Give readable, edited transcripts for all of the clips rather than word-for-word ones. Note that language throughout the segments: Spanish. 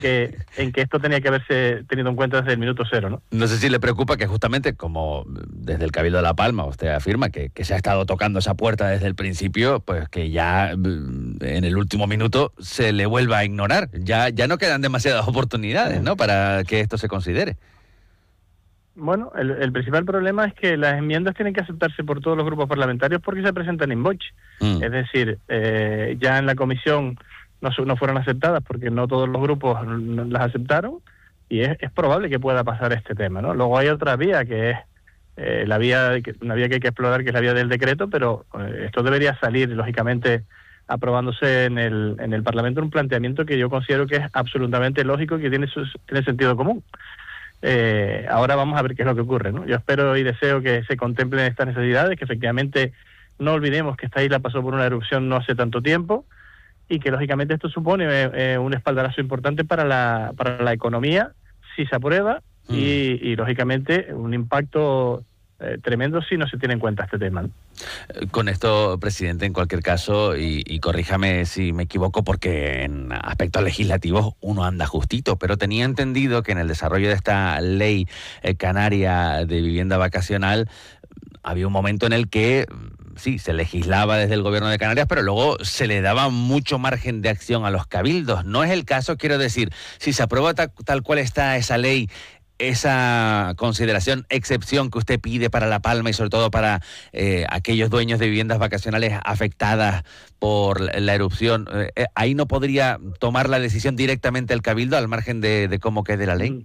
en que esto tenía que haberse tenido en cuenta desde el minuto cero, ¿no? No sé si le preocupa que justamente, como desde el Cabildo de La Palma usted afirma que se ha estado tocando esa puerta desde el principio, pues que ya en el último minuto se le vuelva a ignorar. Ya no quedan demasiadas oportunidades, ¿no?, para que esto se considere. Bueno, el principal problema es que las enmiendas tienen que aceptarse por todos los grupos parlamentarios porque se presentan in voce. Es decir, ya en la comisión no fueron aceptadas porque no todos los grupos las aceptaron, y es probable que pueda pasar este tema, ¿no? Luego hay otra vía, que es una vía que hay que explorar, que es la vía del decreto, pero esto debería salir, lógicamente, aprobándose en el Parlamento, un planteamiento que yo considero que es absolutamente lógico y que tiene sentido común. Ahora vamos a ver qué es lo que ocurre, ¿no? Yo espero y deseo que se contemplen estas necesidades, que efectivamente no olvidemos que esta isla pasó por una erupción no hace tanto tiempo, y que lógicamente esto supone un espaldarazo importante para la economía si se aprueba, y lógicamente un impacto tremendo si no se tiene en cuenta este tema, ¿no? Con esto, presidente, en cualquier caso, y corríjame si me equivoco, porque en aspectos legislativos uno anda justito, pero tenía entendido que en el desarrollo de esta ley canaria de vivienda vacacional había un momento en el que sí, se legislaba desde el gobierno de Canarias, pero luego se le daba mucho margen de acción a los cabildos. No es el caso, quiero decir, si se aprueba tal cual está esa ley, esa consideración, excepción que usted pide para La Palma y sobre todo para aquellos dueños de viviendas vacacionales afectadas por la erupción, ¿ahí no podría tomar la decisión directamente el cabildo al margen de cómo quede la ley?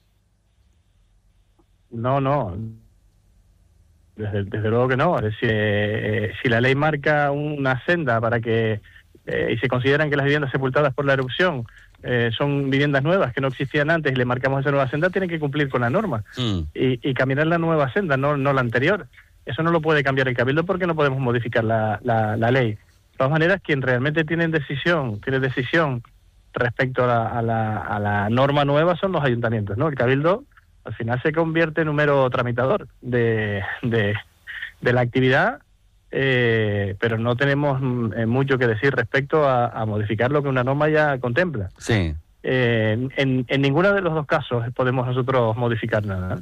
No. Desde luego que no. Es decir, si la ley marca una senda para que, y se consideran que las viviendas sepultadas por la erupción son viviendas nuevas que no existían antes, y le marcamos esa nueva senda, tienen que cumplir con la norma y caminar la nueva senda, no la anterior. Eso no lo puede cambiar el cabildo porque no podemos modificar la ley. De todas maneras, quien realmente tiene decisión respecto a la norma nueva son los ayuntamientos, ¿no? El cabildo al final se convierte en un mero tramitador de la actividad, pero no tenemos mucho que decir respecto a modificar lo que una norma ya contempla. Sí. En ninguno de los dos casos podemos nosotros modificar nada.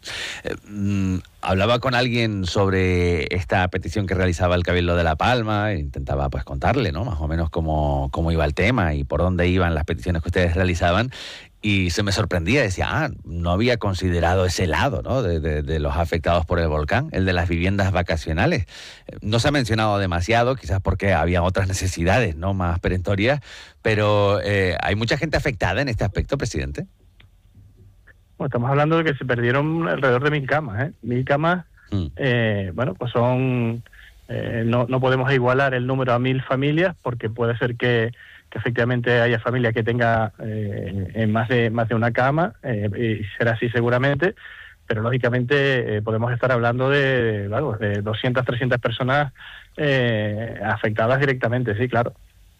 Hablaba con alguien sobre esta petición que realizaba el Cabildo de La Palma, e intentaba pues contarle, ¿no?, más o menos cómo iba el tema y por dónde iban las peticiones que ustedes realizaban, y se me sorprendía, decía, no había considerado ese lado, ¿no?, de los afectados por el volcán, el de las viviendas vacacionales. No se ha mencionado demasiado, quizás porque había otras necesidades, ¿no?, más perentorias, pero ¿hay mucha gente afectada en este aspecto, presidente? Bueno, estamos hablando de que se perdieron alrededor de 1.000 camas, ¿eh? 1.000 camas, bueno, pues son... no podemos igualar el número a 1.000 familias, porque puede ser que efectivamente haya familias que tenga más de una cama, y será así seguramente, pero lógicamente podemos estar hablando de 200, 300 personas afectadas directamente, sí, claro.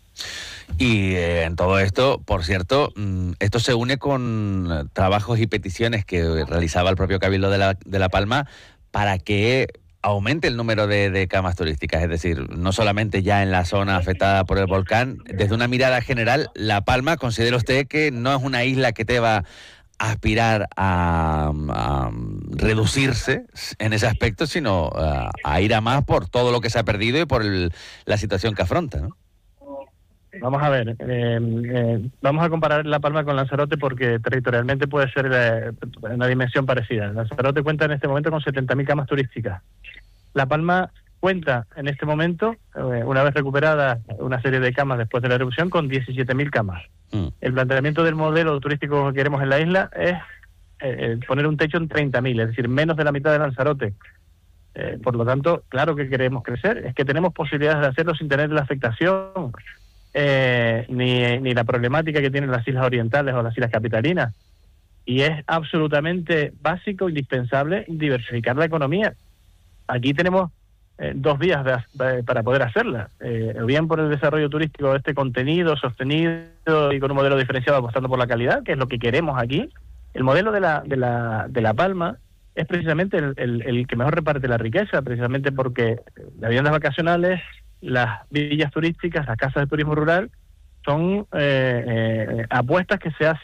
Y en todo esto, por cierto, esto se une con trabajos y peticiones que realizaba el propio Cabildo de La Palma para que aumente el número de camas turísticas, es decir, no solamente ya en la zona afectada por el volcán. Desde una mirada general, La Palma, ¿considera usted que no es una isla que deba aspirar a reducirse en ese aspecto, sino a ir a más por todo lo que se ha perdido y por la situación que afronta, ¿no? Vamos a ver, vamos a comparar La Palma con Lanzarote porque territorialmente puede ser una dimensión parecida. Lanzarote cuenta en este momento con 70.000 camas turísticas. La Palma cuenta en este momento, una vez recuperada una serie de camas después de la erupción, con 17.000 camas. El planteamiento del modelo turístico que queremos en la isla es poner un techo en 30.000, es decir, menos de la mitad de Lanzarote. Por lo tanto, claro que queremos crecer, es que tenemos posibilidades de hacerlo sin tener la afectación ni la problemática que tienen las islas orientales o las islas capitalinas. Y es absolutamente básico, indispensable, diversificar la economía. Aquí tenemos dos vías para poder hacerla. Bien por el desarrollo turístico de este contenido sostenido y con un modelo diferenciado apostando por la calidad, que es lo que queremos aquí. El modelo de La Palma es precisamente el que mejor reparte la riqueza, precisamente porque las viviendas vacacionales, las villas turísticas, las casas de turismo rural, son apuestas que se hacen